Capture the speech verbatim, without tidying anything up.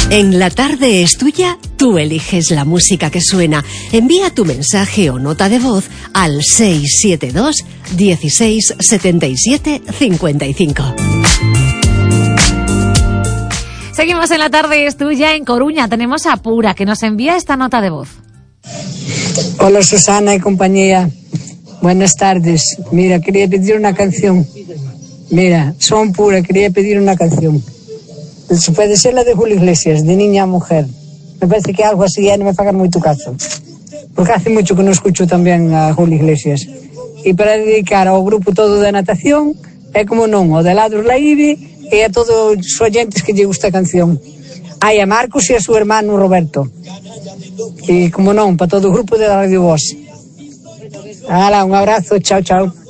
En La Tarde es Tuya, tú eliges la música que suena. Envía tu mensaje o nota de voz al seis siete dos, dieciséis, setenta y siete, cincuenta y cinco. Seguimos en La Tarde es Tuya. En Coruña tenemos a Pura, que nos envía esta nota de voz. Hola Susana y compañía, buenas tardes. Mira, quería pedir una canción. Mira, son Pura, quería pedir una canción. Puede ser la de Julio Iglesias, de Niña a Mujer. Me parece que algo así, no me fagan moito caso, porque hace mucho que non escucho tamén a Julio Iglesias. E para dedicar ao grupo todo da natación, é como non, o de Ladros la Ibe, e a todos os oyentes que lle gusta a canción. Ai, a Marcos e a súa hermano Roberto. E como non, para todo o grupo de Radio Voz. Hala, un abrazo, chao, chao.